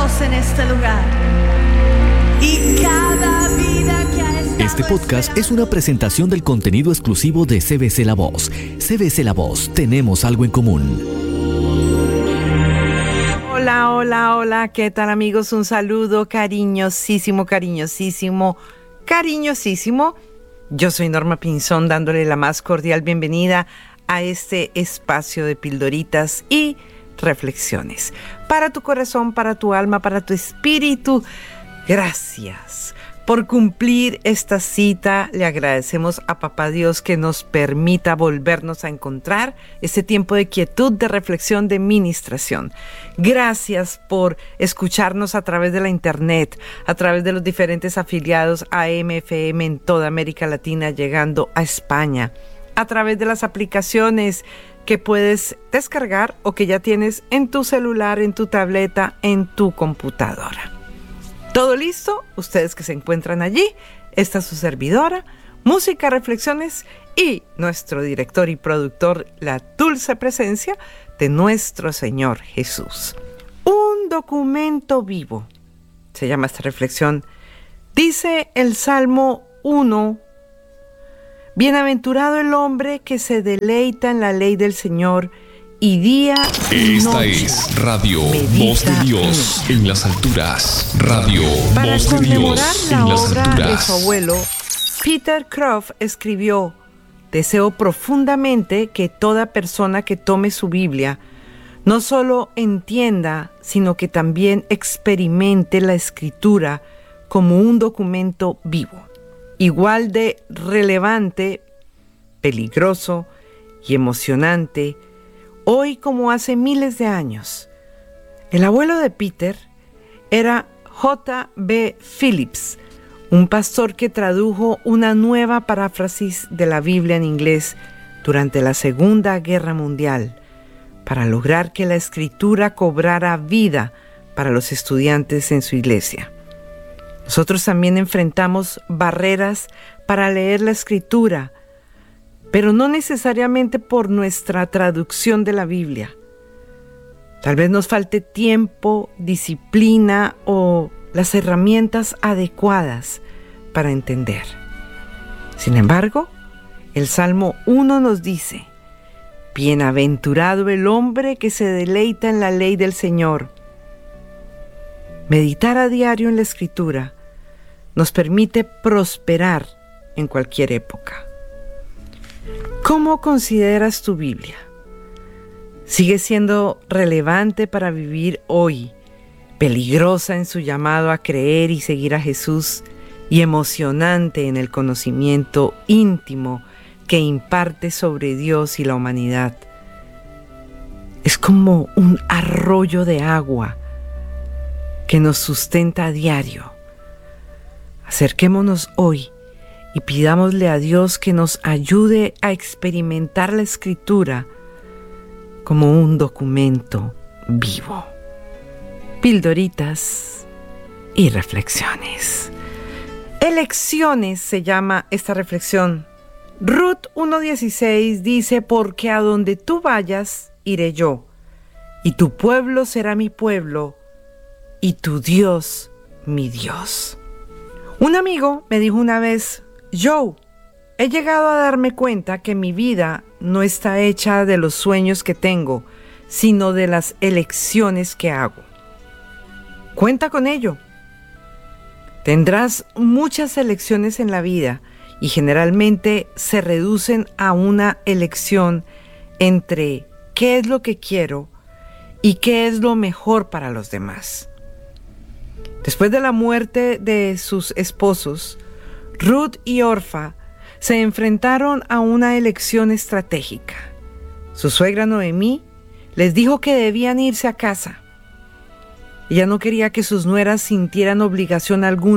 Dios en este lugar. Y cada vida que ha estado Este podcast es una presentación del contenido exclusivo de CBC La Voz. CBC La Voz, tenemos algo en común. Hola, hola, hola, ¿qué tal amigos? Un saludo cariñosísimo, cariñosísimo, cariñosísimo. Yo soy Norma Pinzón, dándole la más cordial bienvenida a este espacio de pildoritas y reflexiones. Para tu corazón, para tu alma, para tu espíritu. Gracias por cumplir esta cita. Le agradecemos a Papá Dios que nos permita volvernos a encontrar este tiempo de quietud, de reflexión, de ministración. Gracias por escucharnos a través de la internet, a través de los diferentes afiliados AM, FM en toda América Latina, llegando a España, a través de las aplicaciones que puedes descargar o que ya tienes en tu celular, en tu tableta, en tu computadora. ¿Todo listo? Ustedes que se encuentran allí, esta es su servidora, Música, Reflexiones y nuestro director y productor, la dulce presencia de nuestro Señor Jesús. Un documento vivo, se llama esta reflexión. Dice el Salmo 1, bienaventurado el hombre que se deleita en la ley del Señor y día y noche. Esta es Radio Voz de Dios en las alturas. Radio Para Voz de conmemorar Dios la en las obra de su alturas. abuelo, Peter Croft escribió: deseo profundamente que toda persona que tome su Biblia no solo entienda, sino que también experimente la Escritura como un documento vivo, igual de relevante, peligroso y emocionante, hoy como hace miles de años. El abuelo de Peter era J.B. Phillips, un pastor que tradujo una nueva paráfrasis de la Biblia en inglés durante la Segunda Guerra Mundial para lograr que la Escritura cobrara vida para los estudiantes en su iglesia. Nosotros también enfrentamos barreras para leer la Escritura, pero no necesariamente por nuestra traducción de la Biblia. Tal vez nos falte tiempo, disciplina o las herramientas adecuadas para entender. Sin embargo, el Salmo 1 nos dice: bienaventurado el hombre que se deleita en la ley del Señor. Meditar a diario en la Escritura nos permite prosperar en cualquier época. ¿Cómo consideras tu Biblia? ¿Sigue siendo relevante para vivir hoy, peligrosa en su llamado a creer y seguir a Jesús y emocionante en el conocimiento íntimo que imparte sobre Dios y la humanidad? Es como un arroyo de agua que nos sustenta a diario. Acerquémonos hoy y pidámosle a Dios que nos ayude a experimentar la Escritura como un documento vivo. Pildoritas y reflexiones. Elecciones se llama esta reflexión. Ruth 1:16 dice: porque a donde tú vayas, iré yo, y tu pueblo será mi pueblo, y tu Dios, mi Dios. Un amigo me dijo una vez: Joe, he llegado a darme cuenta que mi vida no está hecha de los sueños que tengo, sino de las elecciones que hago. Cuenta con ello. Tendrás muchas elecciones en la vida y generalmente se reducen a una elección entre qué es lo que quiero y qué es lo mejor para los demás. Después de la muerte de sus esposos, Ruth y Orfa se enfrentaron a una elección estratégica. Su suegra Noemí les dijo que debían irse a casa. Ella no quería que sus nueras sintieran obligación alguna